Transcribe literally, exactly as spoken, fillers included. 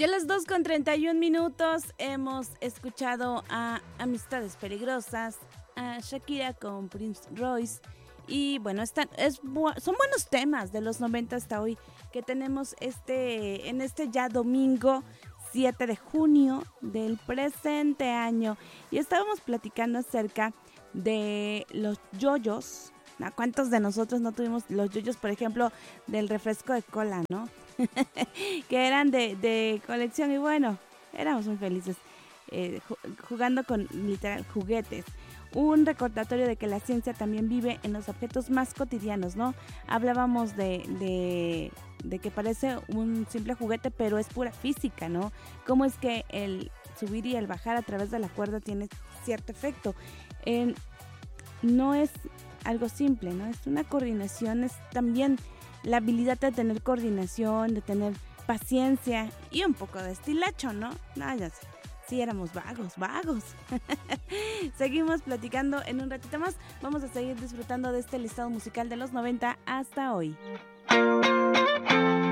Ya a las dos con treinta y un minutos hemos escuchado a Amistades Peligrosas, a Shakira con Prince Royce. Y bueno, están, es, son buenos temas de los noventa hasta hoy que tenemos este en este ya domingo siete de junio del presente año. Y estábamos platicando acerca de los yoyos. ¿A cuántos de nosotros no tuvimos los yoyos, por ejemplo, del refresco de cola, ¿no? que eran de, de colección y bueno, éramos muy felices eh, jugando con literal juguetes. Un recordatorio de que la ciencia también vive en los objetos más cotidianos, ¿no? Hablábamos de, de, de que parece un simple juguete, pero es pura física, ¿no? Cómo es que el subir y el bajar a través de la cuerda tiene cierto efecto. Eh, no es algo simple, ¿no? Es una coordinación, es también la habilidad de tener coordinación, de tener paciencia y un poco de estilacho, ¿no? No, ya sé. Sí, éramos vagos, vagos. Seguimos platicando en un ratito más. Vamos a seguir disfrutando de este listado musical de los noventa hasta hoy.